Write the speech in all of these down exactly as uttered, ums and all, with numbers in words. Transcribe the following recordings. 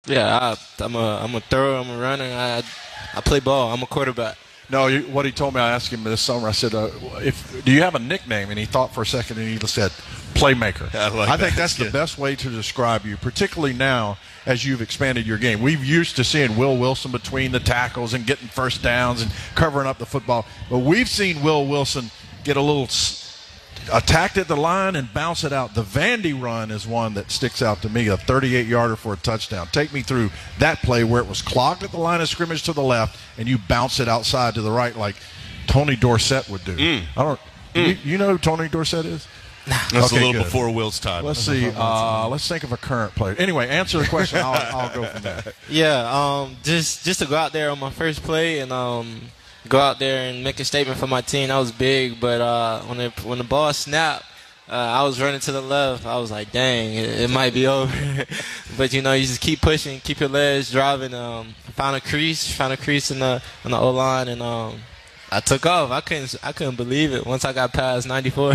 Yeah, I, I'm a I'm a thrower. I'm a runner. I I play ball. I'm a quarterback. No, you, what he told me, I asked him this summer. I said, uh, "If do you have a nickname?" And he thought for a second, and he said, "Playmaker." I, like I think that. that's the Yeah. best way to describe you, particularly now as you've expanded your game. We've used to seeing Will Wilson between the tackles and getting first downs and covering up the football, but we've seen Will Wilson get a little s- attacked at the line and bounce it out. The Vandy run is one that sticks out to me, a thirty-eight yarder for a touchdown. Take me through that play where it was clogged at the line of scrimmage to the left and you bounce it outside to the right like Tony Dorsett would do. Mm. I don't. Mm. You, you know who Tony Dorsett is? That's Okay, a little good. before Will's time. Let's see. Uh, let's think of a current player. Anyway, answer the question. I'll, I'll go from there. Yeah, um, just just to go out there on my first play and um, go out there and make a statement for my team. That was big. But uh, when the when the ball snapped, uh, I was running to the left. I was like, dang, it, it might be over. But you know, you just keep pushing, keep your legs driving. Um, found a crease, found a crease in the in the O line, and um, I took off. I couldn't I couldn't believe it. Once I got past ninety-four,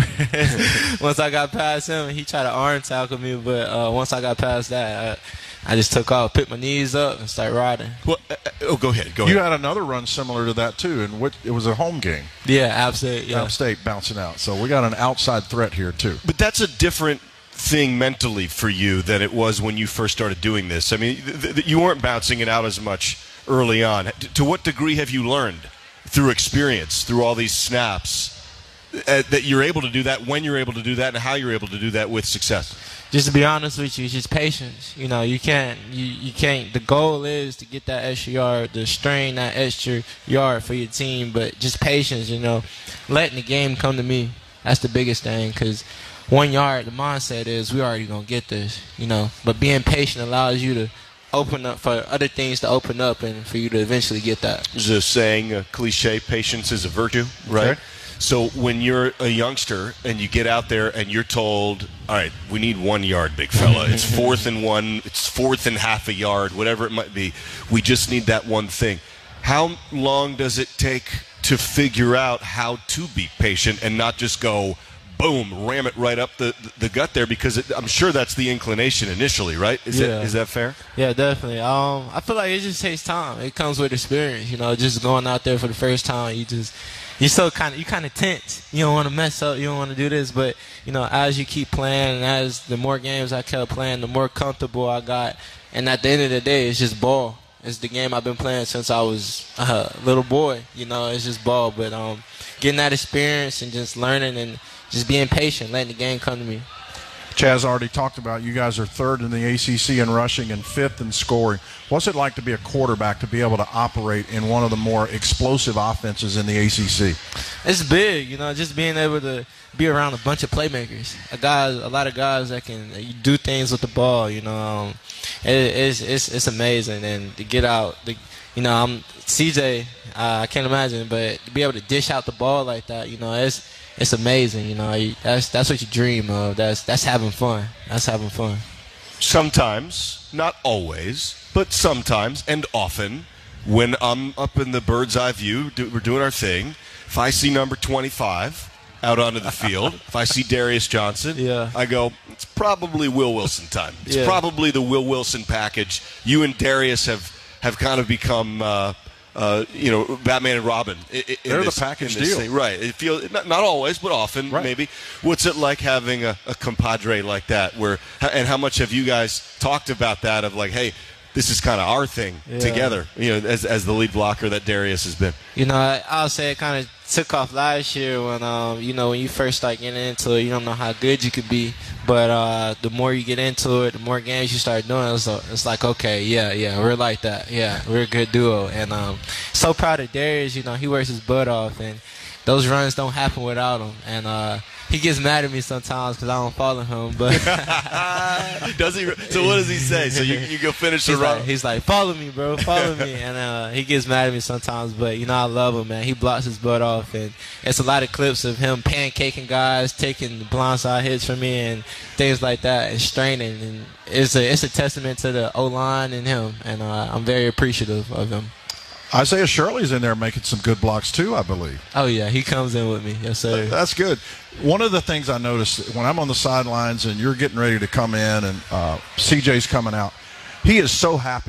once I got past him, he tried to arm tackle me. But uh, once I got past that, I, I just took off, picked my knees up, and started riding. Well, uh, oh, go ahead. Go You ahead. had another run similar to that too, and which, it was a home game. Yeah, absolutely. Yeah. App State bouncing out. So we got an outside threat here too. But that's a different thing mentally for you than it was when you first started doing this. I mean, th- th- you weren't bouncing it out as much early on. T- to what degree have you learned through experience, through all these snaps, uh, that you're able to do that, when you're able to do that, and how you're able to do that with success? Just to be honest with you, it's just patience. You know, you can't, you, you can't. The goal is to get that extra yard, to strain that extra yard for your team. But just patience. You know, letting the game come to me. That's the biggest thing. Because one yard, the mindset is we already gonna get this. You know, but being patient allows you to open up for other things to open up and for you to eventually get that. There's a saying, a cliche, patience is a virtue, right? Okay. So when you're a youngster and you get out there and you're told, all right, we need one yard, big fella. It's fourth and one, it's fourth and half a yard, whatever it might be. We just need that one thing. How long does it take to figure out how to be patient and not just go, boom, ram it right up the, the gut there? Because it, I'm sure that's the inclination initially, right? Is, Yeah. that, is that fair? Yeah, definitely. Um, I feel like it just takes time. It comes with experience. You know, just going out there for the first time, you just you so kind of you kind of tense. You don't want to mess up. You don't want to do this. But you know, as you keep playing, and as the more games I kept playing, the more comfortable I got. And at the end of the day, it's just ball. It's the game I've been playing since I was a little boy. You know, it's just ball. But um, getting that experience and just learning and just being patient, letting the game come to me. Chaz already talked about you guys are third in the A C C in rushing and fifth in scoring. What's it like to be a quarterback, to be able to operate in one of the more explosive offenses in the A C C? It's big, you know, just being able to be around a bunch of playmakers, a guys, a lot of guys that can do things with the ball. You know, um, it, it's it's it's amazing, and to get out, the, you know, I'm C J. Uh, I can't imagine, but to be able to dish out the ball like that, you know, it's. It's amazing, you know. That's that's what you dream of. That's that's having fun. That's having fun. Sometimes, not always, but sometimes and often, when I'm up in the bird's eye view, do, we're doing our thing. If I see number twenty-five out onto the field, if I see Darius Johnson, Yeah. I go, it's probably Will Wilson time. It's Yeah. probably the Will Wilson package. You and Darius have, have kind of become, uh, uh, you know, Batman and Robin. In, in They're the this, package in this deal. thing. Right. It feels not, not always, but often, Right. maybe. What's it like having a, a compadre like that? Where and how much have you guys talked about that? Of like, hey, this is kind of our thing Yeah. together. You know, as as the lead blocker that Darius has been. You know, I, I'll say it kind of took off last year when, um, you know, when you first start getting into it, you don't know how good you could be. But uh, the more you get into it, the more games you start doing, it's, it's like, okay, yeah, yeah, we're like that. Yeah, we're a good duo. And um, so proud of Darius. You know, he works his butt off, and those runs don't happen without him. And uh, he gets mad at me sometimes because I don't follow him. But Does he? So what does he say? So you you go finish the he's run. like, he's like, follow me, bro, follow me. And uh, he gets mad at me sometimes, but, you know, I love him, man. He blocks his butt off, and it's a lot of clips of him pancaking guys, taking blindside hits from me and things like that, and straining. And it's a, it's a testament to the O-line and him, and uh, I'm very appreciative of him. Isaiah Shirley's in there making some good blocks too, I believe. Oh, yeah, he comes in with me. Yes, sir. That's good. One of the things I noticed when I'm on the sidelines and you're getting ready to come in and uh, C J's coming out, He is so happy